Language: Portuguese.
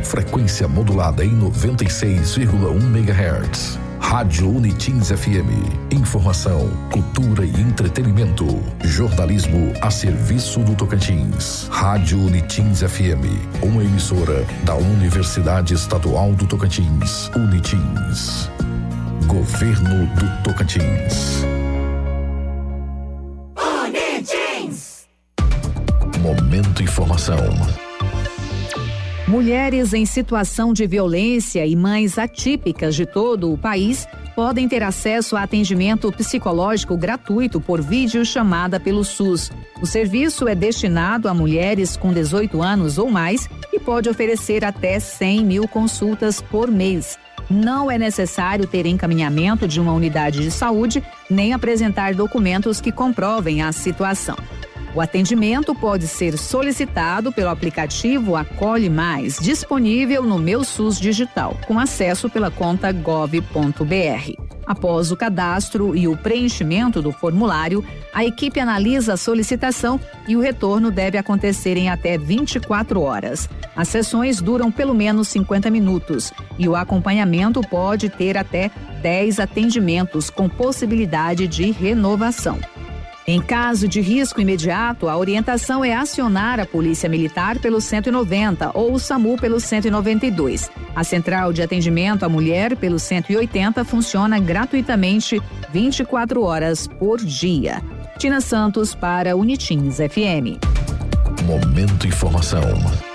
frequência modulada em 96,1 MHz. Rádio Unitins FM. Informação, cultura e entretenimento. Jornalismo a serviço do Tocantins. Rádio Unitins FM. Uma emissora da Universidade Estadual do Tocantins. Unitins. Governo do Tocantins. Unitins. Momento Informação. Mulheres em situação de violência e mães atípicas de todo o país podem ter acesso a atendimento psicológico gratuito por videochamada pelo SUS. O serviço é destinado a mulheres com 18 anos ou mais e pode oferecer até 100 mil consultas por mês. Não é necessário ter encaminhamento de uma unidade de saúde, nem apresentar documentos que comprovem a situação. O atendimento pode ser solicitado pelo aplicativo Acolhe Mais, disponível no Meu SUS Digital, com acesso pela conta gov.br. Após o cadastro e o preenchimento do formulário, a equipe analisa a solicitação e o retorno deve acontecer em até 24 horas. As sessões duram pelo menos 50 minutos e o acompanhamento pode ter até 10 atendimentos com possibilidade de renovação. Em caso de risco imediato, a orientação é acionar a Polícia Militar pelo 190 ou o SAMU pelo 192. A Central de Atendimento à Mulher pelo 180 funciona gratuitamente 24 horas por dia. Tina Santos para Unitins FM. Momento Informação.